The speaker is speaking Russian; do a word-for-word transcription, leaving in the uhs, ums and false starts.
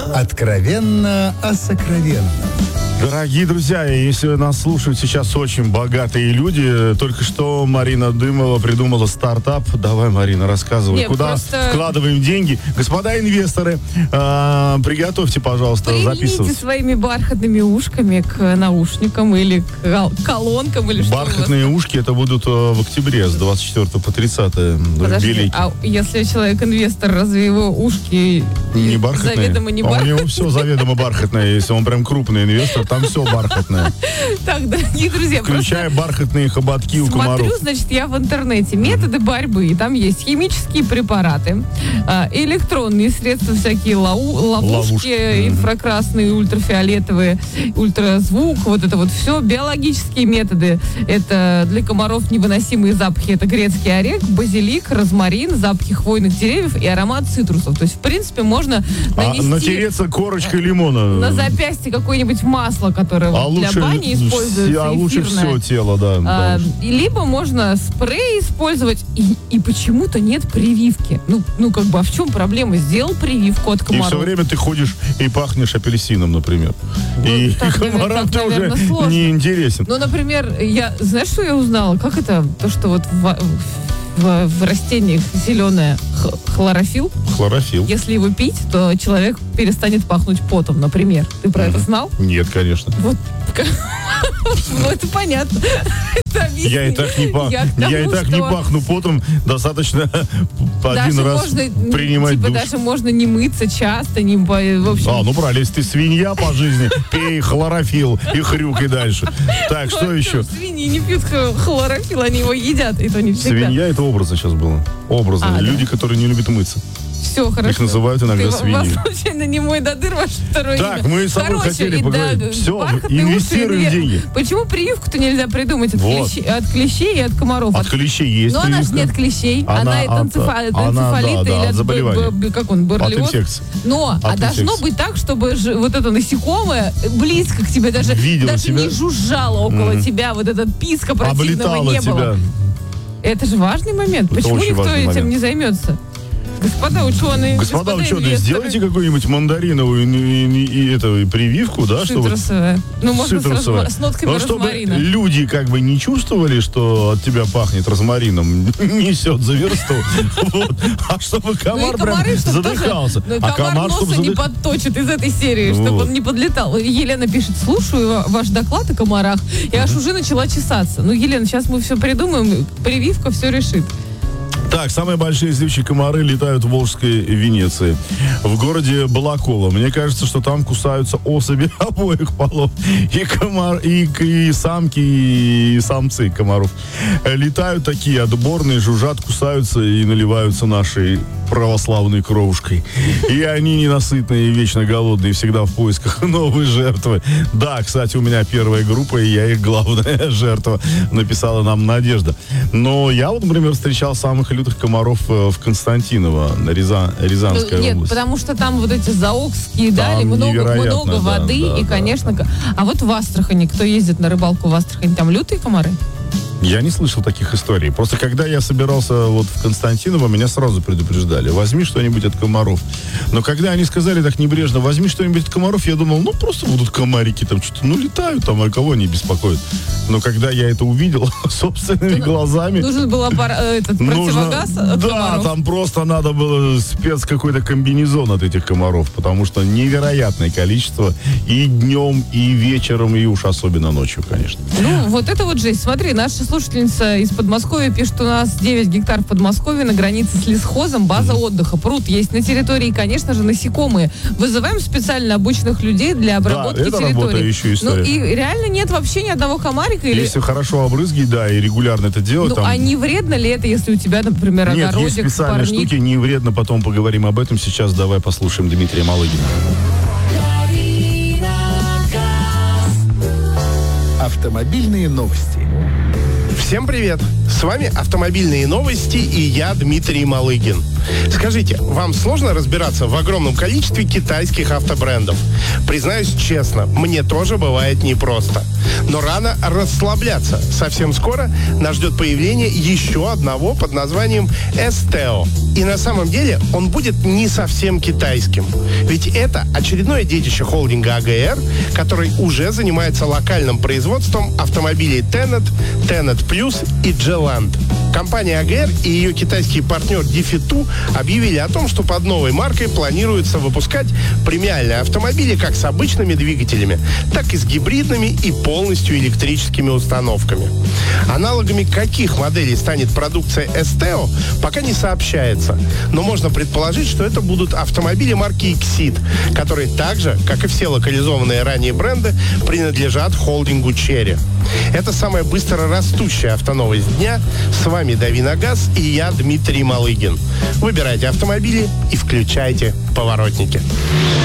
Откровенно о сокровенном. Дорогие друзья, если нас слушают сейчас очень богатые люди, только что Марина Дымова придумала стартап. Давай, Марина, рассказывай, Нет, куда просто... вкладываем деньги. Господа инвесторы, э, приготовьте, пожалуйста, записывать. Примите своими бархатными ушками к наушникам или к колонкам. Или Бархатные ушки это будут в октябре с двадцать четвёртого по тридцатое. Подожди, а если человек инвестор, разве его ушки не бархатные? Заведомо не а бархатные? у него все заведомо бархатное, если он прям крупный инвестор. Там все бархатное. Так, дорогие друзья, включая бархатные хоботки у комаров. Смотрю, значит, я в интернете методы борьбы. Там есть химические препараты, электронные средства, всякие ловушки, ловушки. инфракрасные, ультрафиолетовые, ультразвук, вот это вот все. Биологические методы. Это для комаров невыносимые запахи. Это грецкий орех, базилик, розмарин, запахи хвойных деревьев и аромат цитрусов. То есть, в принципе, можно нанести... А натереться корочкой лимона. На запястье какое-нибудь масло, которое а для лучше, бани используется, а лучше все тело, да. А, либо можно спрей использовать, и, и почему-то нет прививки. Ну, ну, как бы, а в чем проблема? Сделал прививку от комаров. И все время ты ходишь и пахнешь апельсином, например. Ну, и так, комарам ты уже сложно. не интересен. Ну, например, я, знаешь, что я узнала? Как это, то, что вот в, в, в растениях зеленое х, хлорофилл. Хлорофилл. Если его пить, то человек перестанет пахнуть потом, например. Ты про mm-hmm. это знал? Нет, конечно. Вот. Ну, это понятно. Я и так не пахну. Я и так не пахну потом. Достаточно один раз принимать душ. Типа даже можно не мыться часто, не в общем. А, ну правильно, если ты свинья по жизни, пей хлорофилл и хрюкай дальше. Так, что еще? Свиньи не пьют хлорофилл, они его едят, и то не всегда. Свинья, это образно сейчас было. Образно. Люди, которые не любят мыться. Все хорошо. Их называют иногда свиньи. Вас случайно не мой додыр, ваше второе так, имя? Так, мы с тобой Короче, хотели поговорить. Да, все, инвестируем уши, деньги. Почему прививку-то нельзя придумать от, вот. клещей, от клещей и от комаров? От, от клещей есть Но прививка. она же не от клещей. Она, она от, энцефа, от энцефалита да, да, или от, от заболевания. Б, б, как он, боррелиоз. От инфекции. Но от а инфекции. Должно быть так, чтобы ж, вот это насекомое близко к тебе, даже, даже тебя. не жужжало около mm-hmm. тебя, вот этот писка противного Облетало не тебя. было. Это же важный момент. Это Почему никто этим момент. не займется? Господа ученые, господа, господа ученые, сделайте какую-нибудь мандариновую и, и, и, эту, и прививку, да, цитрусовая. Чтобы... Ну, можно цитрусовая. с, с нотками Но розмарина. Чтобы люди как бы не чувствовали, что от тебя пахнет розмарином, несет за версту, а чтобы комар прям задыхался. А комар носа не подточит из этой серии, чтобы он не подлетал. Елена пишет: слушаю ваш доклад о комарах, я аж уже начала чесаться. Ну, Елена, сейчас мы все придумаем, прививка все решит. Так, самые большие злючие комары летают в Волжской Венеции, в городе Балаково. Мне кажется, что там кусаются особи обоих полов. И, комар, и, и самки, и самцы комаров. Летают такие отборные, жужжат, кусаются и наливаются нашей православной кровушкой. И они ненасытные и вечно голодные, всегда в поисках новой жертвы. Да, кстати, у меня первая группа, и я их главная жертва, написала нам Надежда. Но я вот, например, встречал самых лютых комаров в Константиново, на Рязан, Рязанская Нет, область. потому что там вот эти заокские дали, много, много да, воды, да, и, да, конечно... Да. А вот в Астрахани, кто ездит на рыбалку в Астрахани, там лютые комары? Я не слышал таких историй. Просто когда я собирался вот в Константиново, меня сразу предупреждали: возьми что-нибудь от комаров. Но когда они сказали так небрежно: возьми что-нибудь от комаров, я думал, ну просто будут комарики там что-то, ну летают там, а кого они беспокоят. Но когда я это увидел собственными глазами... Нужен был аппарат, этот противогаз нужно, от да, комаров? там просто надо было спец какой-то комбинезон от этих комаров, потому что невероятное количество и днем, и вечером, и уж особенно ночью, конечно. Ну, вот это вот жесть. Смотри, наша слушательница из Подмосковья пишет: у нас девять гектар в Подмосковье на границе с лесхозом, база mm-hmm. отдыха, пруд есть на территории, конечно же, насекомые. Вызываем специально обученных людей для обработки да, это территории. Еще история. Ну и реально нет вообще ни одного комарика. Или... Если хорошо обрызгивать, да, и регулярно это делать. Ну, там... а не вредно ли это, если у тебя, например, Нет, огородик, есть специальные парник? штуки, не вредно, потом поговорим об этом. Сейчас давай послушаем Дмитрия Малыгина. Автомобильные новости. Всем привет! С вами «Автомобильные новости» и я, Дмитрий Малыгин. Скажите, вам сложно разбираться в огромном количестве китайских автобрендов? Признаюсь честно, мне тоже бывает непросто. Но рано расслабляться. Совсем скоро нас ждет появление еще одного под названием Esteo. И на самом деле он будет не совсем китайским. Ведь это очередное детище холдинга а гэ эр, который уже занимается локальным производством автомобилей Tenet, Tenet Plus и Geland. Компания а гэ эр и ее китайский партнер Дифиту объявили о том, что под новой маркой планируется выпускать премиальные автомобили как с обычными двигателями, так и с гибридными и полностью электрическими установками. Аналогами каких моделей станет продукция Esteo, пока не сообщается, но можно предположить, что это будут автомобили марки Exit, которые так же, как и все локализованные ранее бренды, принадлежат холдингу Chery. Это самая быстро растущая автоновость дня. С вами Дави на газ и я, Дмитрий Малыгин. Выбирайте автомобили и включайте поворотники.